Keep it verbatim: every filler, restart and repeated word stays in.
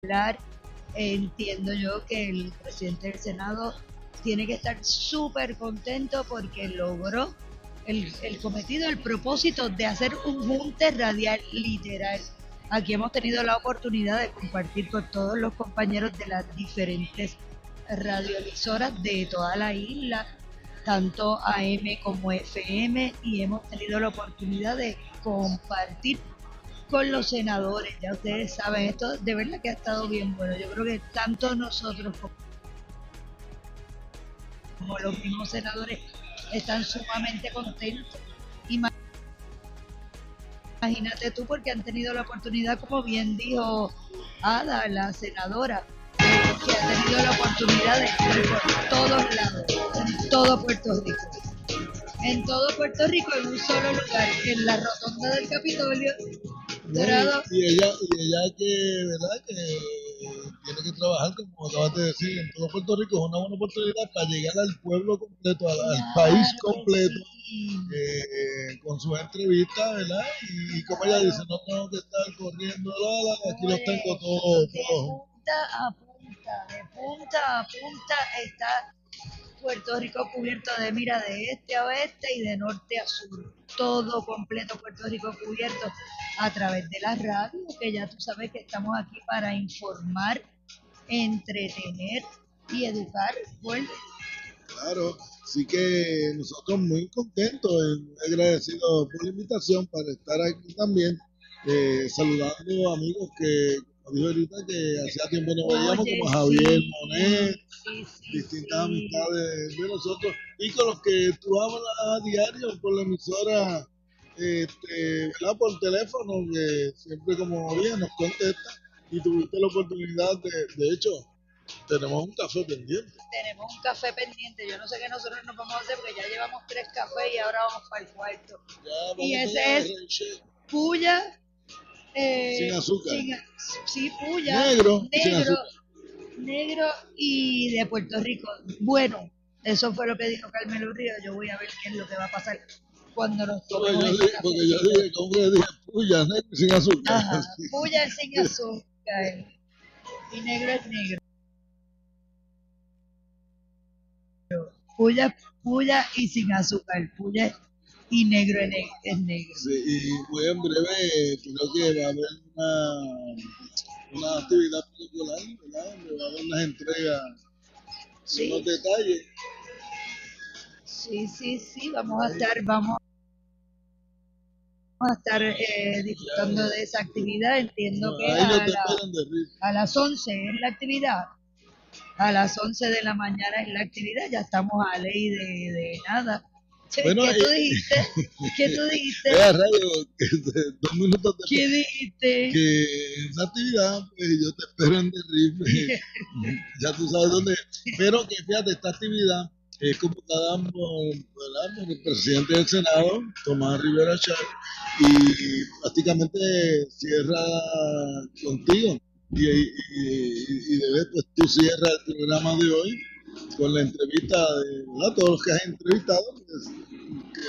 hablar. Entiendo yo que el presidente del Senado tiene que estar súper contento porque logró el, el cometido, el propósito de hacer un junte radial literal. Aquí hemos tenido la oportunidad de compartir con todos los compañeros de las diferentes radioemisoras de toda la isla, tanto A M como F M, y hemos tenido la oportunidad de compartir con los senadores. Ya ustedes saben, esto de verdad que ha estado bien bueno. Yo creo que tanto nosotros como los mismos senadores están sumamente contentos. Imagínate tú, porque han tenido la oportunidad, como bien dijo Ada, la senadora, que ha tenido la oportunidad de estar por todos lados, en todo Puerto Rico. En todo Puerto Rico, en un solo lugar, en la rotonda del Capitolio, Dorado. Y, y ella, y ella que, ¿verdad? Que tiene que trabajar, como acabas de decir, en todo Puerto Rico, es una buena oportunidad para llegar al pueblo completo, al, al Claro país que completo, sí. eh, con sus entrevistas, ¿verdad? Y, y como ella dice, no tengo que estar corriendo, la, la, aquí los Oye, tengo todos. de todos. punta a punta, de punta a punta está Puerto Rico cubierto de mira de este a oeste y de norte a sur. Todo completo Puerto Rico cubierto a través de la radio, que ya tú sabes que estamos aquí para informar, entretener y educar. Bueno, Claro, sí que nosotros muy contentos y agradecidos por la invitación para estar aquí también, eh, saludando amigos que, como dijo ahorita, que hacía tiempo no veíamos, oye, como a Javier sí, Monet, sí, sí, distintas sí. amistades de nosotros, y con los que tú hablas a diario por la emisora, este, ¿verdad? Por teléfono, que siempre como bien nos contesta, y tuviste la oportunidad de, de hecho, tenemos un café pendiente. Tenemos un café pendiente. Yo no sé qué nosotros nos vamos a hacer porque ya llevamos tres cafés y ahora vamos para el cuarto. Ya Y vamos ese a es Renche, puya, eh, sin azúcar. sin, sí, puya, Negro, sin negro, azúcar. negro y de Puerto Rico. Bueno, eso fue lo que dijo Carmelo Río. Yo voy a ver qué es lo que va a pasar cuando nos Porque tomemos yo ese dije, porque yo cafecito. dije, como que dije, puya, negro, sin azúcar. Ajá, puya sin azúcar y negro es negro. Puya, puya y sin azúcar. Puya y negro es negro. Es negro. Sí, y muy en breve creo que va a haber una, una actividad particular, ¿verdad? Donde va a haber unas entregas, Sí, unos detalles. sí, sí, sí, vamos a estar, vamos a estar eh, disfrutando de esa actividad. Entiendo No, que ahí no a, te la, esperan de rir. a las once es la actividad. A las once de la mañana es la actividad. Ya estamos a ley de, de nada. Che, Bueno, ¿qué tú eh, dijiste? ¿Qué tú dijiste? vea, radio, que de- dos minutos ¿Qué después, dijiste? que esa actividad, pues yo te espero en Derribe, ya tú sabes dónde es. Pero que fíjate, esta actividad es convocada por, ¿verdad? por el presidente del Senado, Tomás Rivera Char, y prácticamente cierra contigo. Y, y, y, y debes, pues tú cierras el programa de hoy con la entrevista de, ¿verdad? Todos los que has entrevistado, pues, que